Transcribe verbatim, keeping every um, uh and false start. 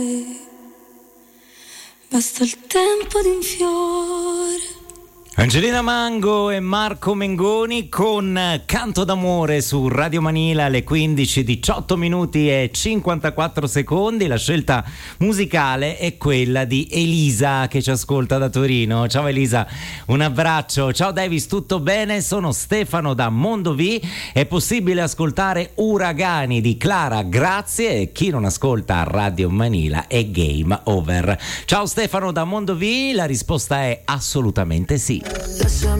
Basta il tempo di un fiore. Angelina Mango e Marco Mengoni con Canto d'amore su Radio Manila alle quindici, diciotto minuti e cinquantaquattro secondi. La scelta musicale è quella di Elisa che ci ascolta da Torino. Ciao Elisa, un abbraccio. Ciao Davis, tutto bene? Sono Stefano da Mondovì. È possibile ascoltare Uragani di Clara, grazie. E chi non ascolta Radio Manila è game over. Ciao Stefano da Mondovì, la risposta è assolutamente sì. Lasciami